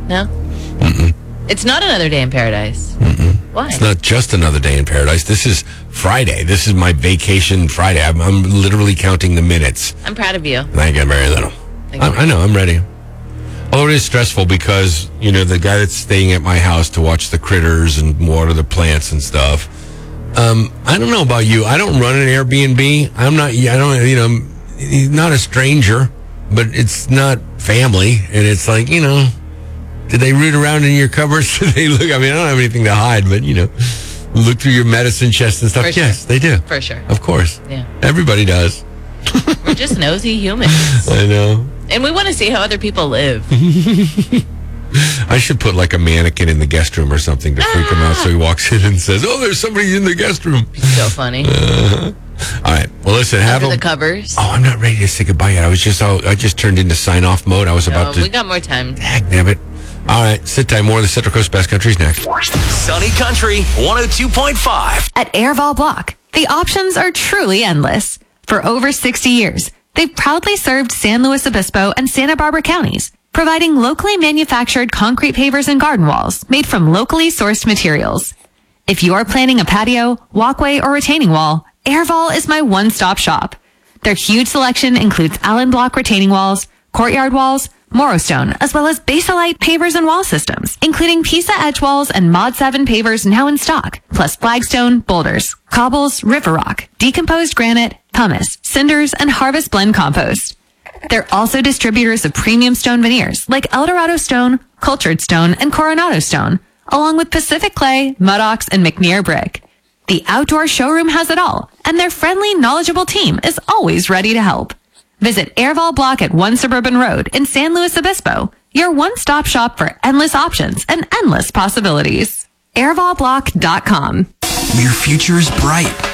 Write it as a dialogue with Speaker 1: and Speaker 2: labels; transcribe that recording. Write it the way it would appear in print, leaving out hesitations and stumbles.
Speaker 1: No? It's not Another Day in Paradise. Why?
Speaker 2: It's not just Another Day in Paradise. This is Friday. This is my vacation Friday. I'm literally counting the minutes.
Speaker 1: I'm proud of you.
Speaker 2: I get very little. I know. I'm ready. Although it is stressful because, the guy that's staying at my house to watch the critters and water the plants and stuff. I don't know about you. I don't run an Airbnb. He's not a stranger, but it's not family. And it's like, did they root around in your cupboards? Did they look? I mean, I don't have anything to hide, but, look through your medicine chest and stuff.
Speaker 1: For
Speaker 2: yes,
Speaker 1: sure.
Speaker 2: they do.
Speaker 1: For sure.
Speaker 2: Of course.
Speaker 1: Yeah.
Speaker 2: Everybody does.
Speaker 1: We're just nosy humans.
Speaker 2: I know.
Speaker 1: And we want to see how other people live.
Speaker 2: I should put like a mannequin in the guest room or something to freak him out so he walks in and says, oh, there's somebody in the guest room.
Speaker 1: So funny.
Speaker 2: All right. Well, listen.
Speaker 1: Under the covers.
Speaker 2: Oh, I'm not ready to say goodbye yet. I just turned into sign-off mode. I was about to.
Speaker 1: We got more time.
Speaker 2: Damn it. All right. Sit tight. More of the Central Coast Best Country's next.
Speaker 3: Sunny Country 102.5.
Speaker 4: At Airval Block, the options are truly endless. For over 60 years, they've proudly served San Luis Obispo and Santa Barbara counties, providing locally manufactured concrete pavers and garden walls made from locally sourced materials. If you are planning a patio, walkway, or retaining wall, Airval is my one-stop shop. Their huge selection includes Allen Block retaining walls, courtyard walls, Morrowstone, as well as Basalite pavers and wall systems, including Pisa edge walls and Mod 7 pavers now in stock, plus flagstone, boulders, cobbles, river rock, decomposed granite, pumice, cinders, and harvest blend compost. They're also distributors of premium stone veneers like Eldorado Stone, Cultured Stone, and Coronado Stone, along with Pacific Clay, Mudox, and McNear Brick. The outdoor showroom has it all, and their friendly, knowledgeable team is always ready to help. Visit Airval Block at 1 Suburban Road in San Luis Obispo, your one-stop shop for endless options and endless possibilities. AirvalBlock.com.
Speaker 3: Your future is bright.